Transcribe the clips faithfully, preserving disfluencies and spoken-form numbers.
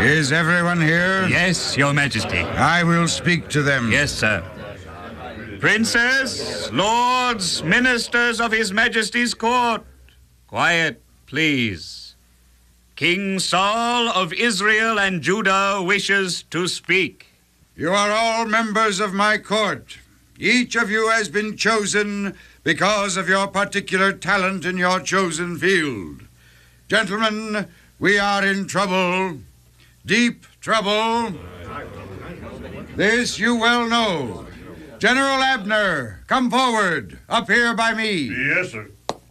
Is everyone here? Yes, Your Majesty. I will speak to them. Yes, sir. Princes, lords, ministers of His Majesty's court, quiet, please. King Saul of Israel and Judah wishes to speak. You are all members of my court. Each of you has been chosen because of your particular talent in your chosen field. Gentlemen, we are in trouble, deep trouble. This you well know. General Abner, come forward, up here by me. Yes, sir.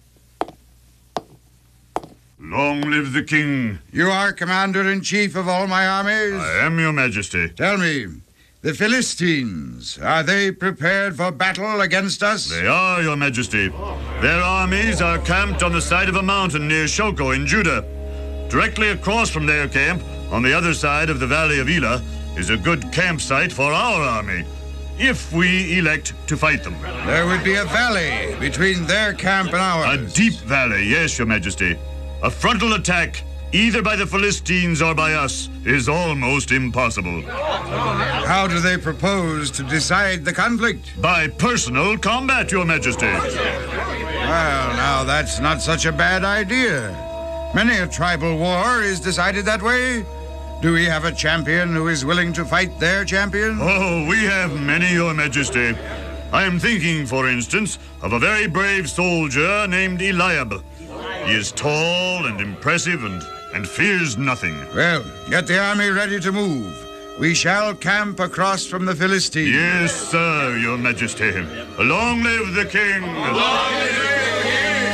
Long live the king. You are commander-in-chief of all my armies? I am, Your Majesty. Tell me, the Philistines, are they prepared for battle against us? They are, Your Majesty. Their armies are camped on the side of a mountain near Shoko in Judah. Directly across from their camp, on the other side of the Valley of Elah, is a good campsite for our army, if we elect to fight them. There would be a valley between their camp and ours. A deep valley, yes, Your Majesty. A frontal attack, either by the Philistines or by us, is almost impossible. How do they propose to decide the conflict? By personal combat, Your Majesty. Well, now, that's not such a bad idea. Many a tribal war is decided that way. Do we have a champion who is willing to fight their champion? Oh, we have many, Your Majesty. I am thinking, for instance, of a very brave soldier named Eliab. He is tall and impressive and, and fears nothing. Well, get the army ready to move. We shall camp across from the Philistines. Yes, sir, Your Majesty. Long live the king! Long live the king!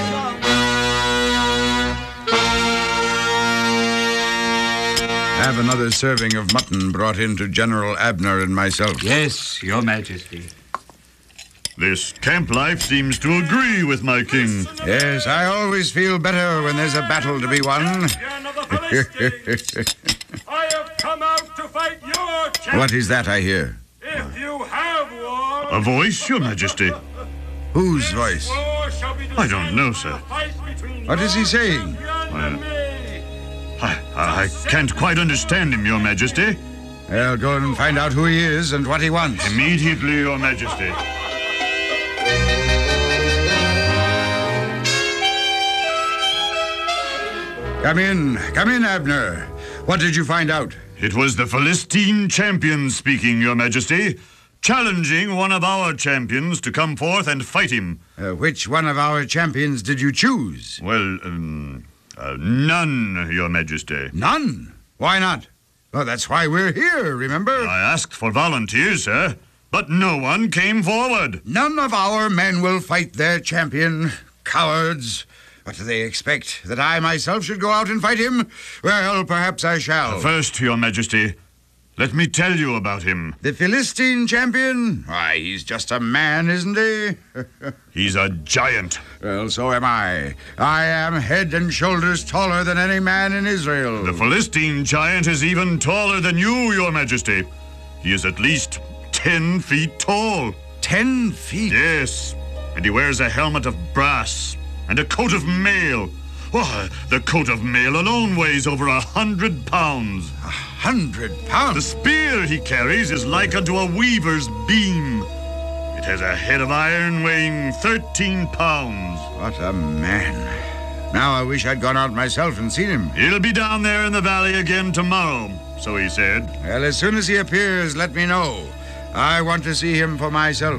Have another serving of mutton brought in to General Abner and myself. Yes, Your Majesty. This camp life seems to agree with my king. Yes, I always feel better when there's a battle to be won. I have come out to fight your champion. What is that I hear? If you have one. A voice, Your Majesty? Whose voice? I don't know, sir. What is he saying? Uh, I, I can't quite understand him, Your Majesty. I'll go and find out who he is and what he wants. Immediately, Your Majesty. Come in. Come in, Abner. What did you find out? It was the Philistine champion speaking, Your Majesty, challenging one of our champions to come forth and fight him. Uh, which one of our champions did you choose? Well, um, uh, none, Your Majesty. None? Why not? Well, that's why we're here, remember? I asked for volunteers, sir, but no one came forward. None of our men will fight their champion. Cowards. What do they expect? That I myself should go out and fight him? Well, perhaps I shall. First, Your Majesty, let me tell you about him. The Philistine champion? Why, he's just a man, isn't he? He's a giant. Well, so am I. I am head and shoulders taller than any man in Israel. The Philistine giant is even taller than you, Your Majesty. He is at least ten feet tall. Ten feet? Yes, and he wears a helmet of brass and a coat of mail. Why, the coat of mail alone weighs over a hundred pounds. A hundred pounds? The spear he carries is like unto a weaver's beam. It has a head of iron weighing thirteen pounds. What a man. Now I wish I'd gone out myself and seen him. He'll be down there in the valley again tomorrow, so he said. Well, as soon as he appears, let me know. I want to see him for myself.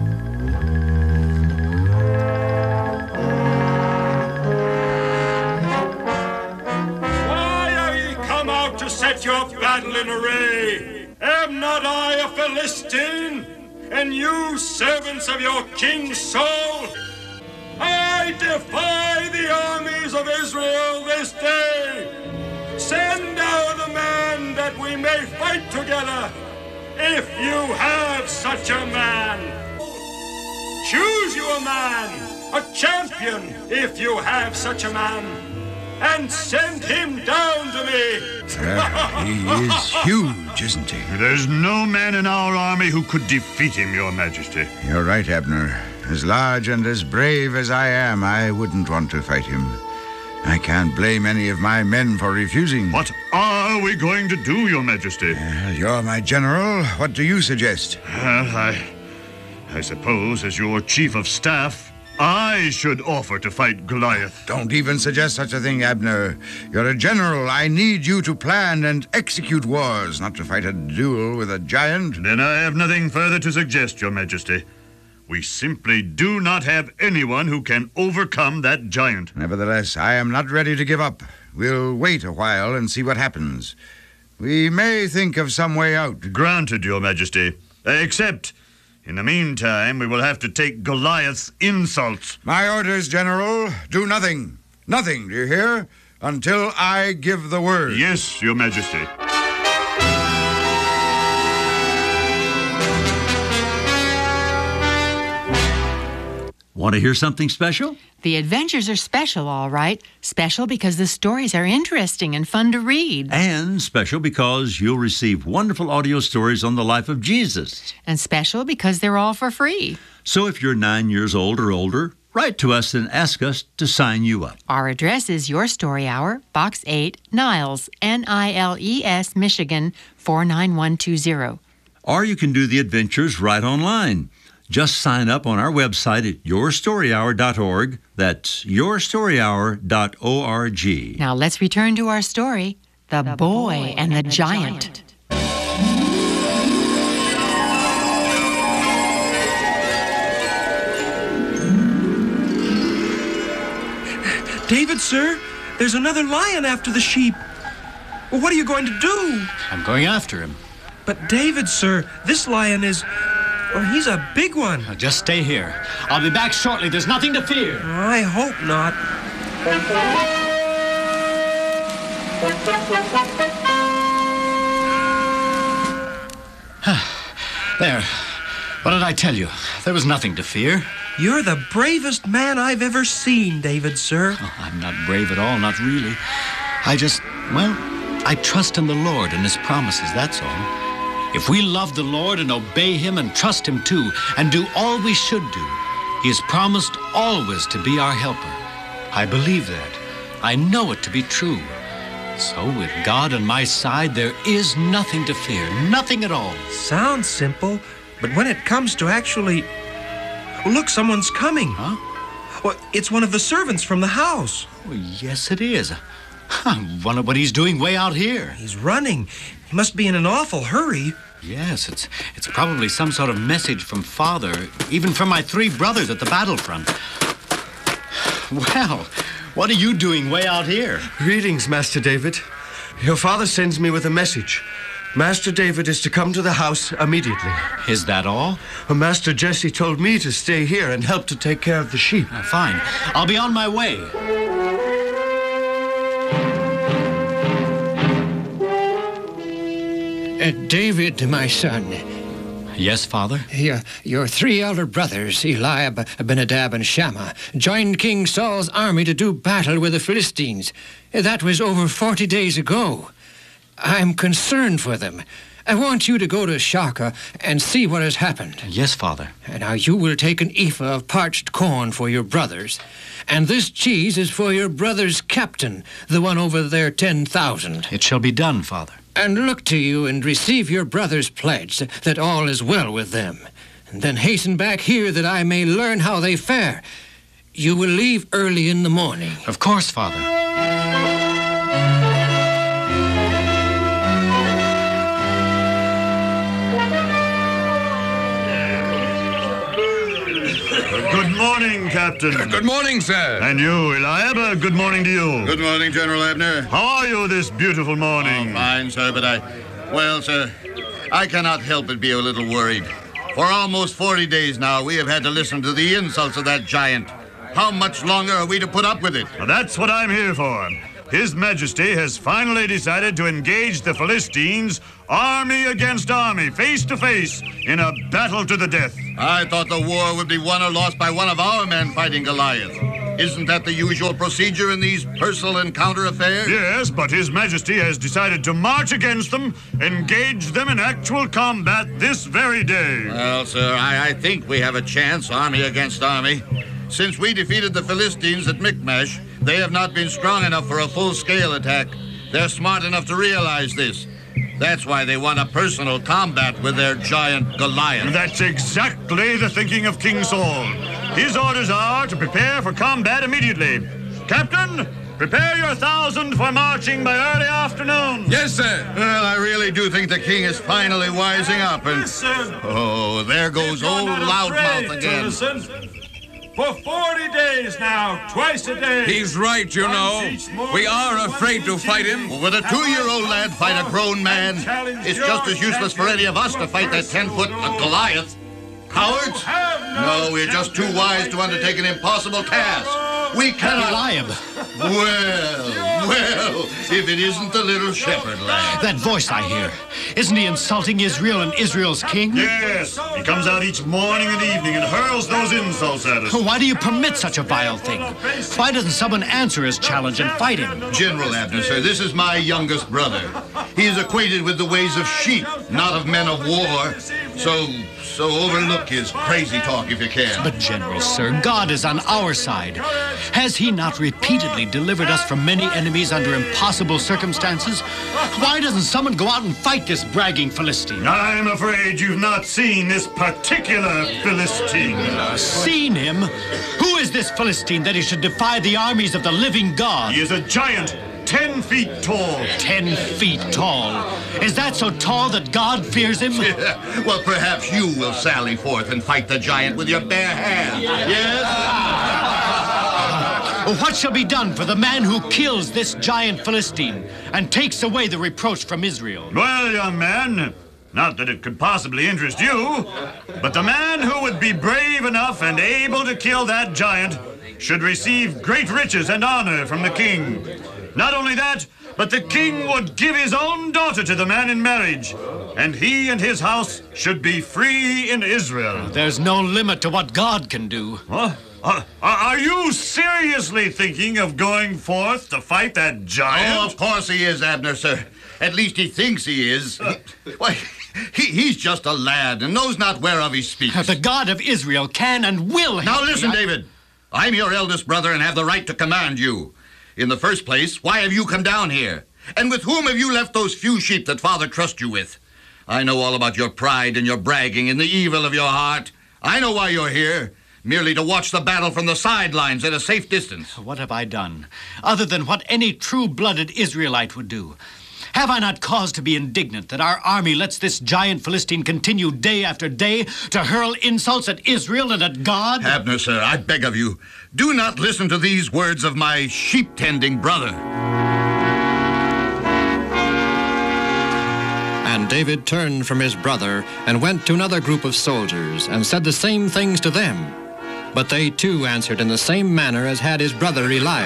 Set your battle in array. Am not I a Philistine, and you servants of your King Saul? I defy the armies of Israel this day. Send out a man that we may fight together, if you have such a man. Choose you a man, a champion, if you have such a man, and send him down to me. Uh, he is huge, isn't he? There's no man in our army who could defeat him, Your Majesty. You're right, Abner. As large and as brave as I am, I wouldn't want to fight him. I can't blame any of my men for refusing. What are we going to do, Your Majesty? Well, you're my general. What do you suggest? Well, I... I suppose, as your chief of staff, I should offer to fight Goliath. Don't even suggest such a thing, Abner. You're a general. I need you to plan and execute wars, not to fight a duel with a giant. Then I have nothing further to suggest, Your Majesty. We simply do not have anyone who can overcome that giant. Nevertheless, I am not ready to give up. We'll wait a while and see what happens. We may think of some way out. Granted, Your Majesty. Except, in the meantime, we will have to take Goliath's insults. My orders, General. Do nothing. Nothing, do you hear? Until I give the word. Yes, Your Majesty. Want to hear something special? The adventures are special, all right. Special because the stories are interesting and fun to read. And special because you'll receive wonderful audio stories on the life of Jesus. And special because they're all for free. So if you're nine years old or older, write to us and ask us to sign you up. Our address is Your Story Hour, Box eight, Niles, N I L E S, Michigan, four nine one two zero. Or you can do the adventures right online. Just sign up on our website at your story hour dot org. That's your story hour dot org. Now let's return to our story, The, the Boy, Boy and the, and the Giant. giant. David, sir, there's another lion after the sheep. Well, what are you going to do? I'm going after him. But David, sir, this lion is... Well, he's a big one. Now, just stay here. I'll be back shortly. There's nothing to fear. I hope not. There. What did I tell you? There was nothing to fear. You're the bravest man I've ever seen, David, sir. Oh, I'm not brave at all, not really. I just, well, I trust in the Lord and His promises, that's all. If we love the Lord and obey Him and trust Him too, and do all we should do, He has promised always to be our helper. I believe that. I know it to be true. So with God on my side, there is nothing to fear, nothing at all. Sounds simple, but when it comes to actually... Well, look, someone's coming. Huh? Well, it's one of the servants from the house. Oh, yes, it is. I wonder what he's doing way out here. He's running. He must be in an awful hurry. Yes, it's it's probably some sort of message from Father, even from my three brothers at the battlefront. Well, what are you doing way out here? Greetings, Master David. Your father sends me with a message. Master David is to come to the house immediately. Is that all? Well, Master Jesse told me to stay here and help to take care of the sheep. Uh, fine. I'll be on my way. Uh, David, my son. Yes, Father? Your, your three elder brothers, Eliab, Abinadab, and Shammah, joined King Saul's army to do battle with the Philistines. That was over forty days ago. I'm concerned for them. I want you to go to Shaka and see what has happened. Yes, Father. Now, you will take an ephah of parched corn for your brothers, and this cheese is for your brother's captain, the one over there ten thousand. It shall be done, Father. And look to you and receive your brother's pledge that all is well with them. And then hasten back here that I may learn how they fare. You will leave early in the morning. Of course, Father. Good morning, Captain. Good morning, sir. And you, Eliab, uh, good morning to you. Good morning, General Abner. How are you this beautiful morning? Oh, fine, sir, but I... Well, sir, I cannot help but be a little worried. For almost forty days now, we have had to listen to the insults of that giant. How much longer are we to put up with it? Well, that's what I'm here for. His Majesty has finally decided to engage the Philistines army against army, face to face, in a battle to the death. I thought the war would be won or lost by one of our men fighting Goliath. Isn't that the usual procedure in these personal encounter affairs? Yes, but His Majesty has decided to march against them, engage them in actual combat this very day. Well, sir, I, I think we have a chance, army against army. Since we defeated the Philistines at Michmash, They have not been strong enough for a full-scale attack. They're smart enough to realize this. That's why they want a personal combat with their giant Goliath. That's exactly the thinking of King Saul. His orders are to prepare for combat immediately. Captain, prepare your thousand for marching by early afternoon. Yes, sir. Well, I really do think the king is finally wising up. And oh, there goes old loudmouth again. Listen. For forty days now, twice a day. He's right, you know. We are afraid to fight him. Would a two-year-old lad fight a grown man? It's just as useless for any of us to fight that ten-foot Goliath. Cowards? No, we're just too wise to undertake an impossible task. We cannot... Eliab. Well, well, if it isn't the little shepherd lad. That voice I hear. Isn't he insulting Israel and Israel's king? Yes. He comes out each morning and evening and hurls those insults at us. Why do you permit such a vile thing? Why doesn't someone answer his challenge and fight him? General Abner, sir, this is my youngest brother. He is acquainted with the ways of sheep, not of men of war. So, so overlook his crazy talk if you can. But, General, sir, God is on our side. Has he not repeatedly delivered us from many enemies under impossible circumstances? Why doesn't someone go out and fight this bragging Philistine? I'm afraid you've not seen this particular Philistine. Uh, seen him? Who is this Philistine that he should defy the armies of the living God? He is a giant, ten feet tall. Ten feet tall? Is that so tall that God fears him? Yeah. Well, perhaps you will sally forth and fight the giant with your bare hands. Yes? What shall be done for the man who kills this giant Philistine and takes away the reproach from Israel? Well, young man, not that it could possibly interest you, but the man who would be brave enough and able to kill that giant should receive great riches and honor from the king. Not only that, but the king would give his own daughter to the man in marriage, and he and his house should be free in Israel. There's no limit to what God can do. What? Uh, are you seriously thinking of going forth to fight that giant? Oh, of course he is, Abner, sir. At least he thinks he is. He, why, he, he's just a lad and knows not whereof he speaks. The God of Israel can and will... Now listen, David. I'm your eldest brother and have the right to command you. In the first place, why have you come down here? And with whom have you left those few sheep that Father trusts you with? I know all about your pride and your bragging and the evil of your heart. I know why you're here. Merely to watch the battle from the sidelines at a safe distance. What have I done, other than what any true-blooded Israelite would do? Have I not cause to be indignant that our army lets this giant Philistine continue day after day to hurl insults at Israel and at God? Abner, sir, I beg of you, do not listen to these words of my sheep-tending brother. And David turned from his brother and went to another group of soldiers and said the same things to them. But they too answered in the same manner as had his brother Eliab.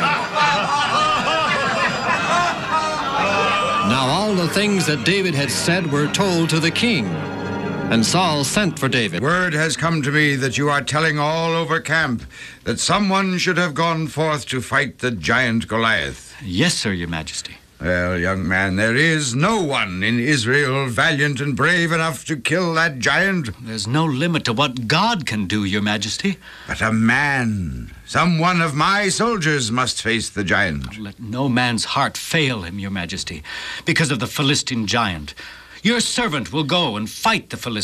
Now all the things that David had said were told to the king. And Saul sent for David. Word has come to me that you are telling all over camp that someone should have gone forth to fight the giant Goliath. Yes, sir, your majesty. Well, young man, there is no one in Israel valiant and brave enough to kill that giant. There's no limit to what God can do, your majesty. But a man, some one of my soldiers must face the giant. Let no man's heart fail him, your majesty, because of the Philistine giant. Your servant will go and fight the Philistine.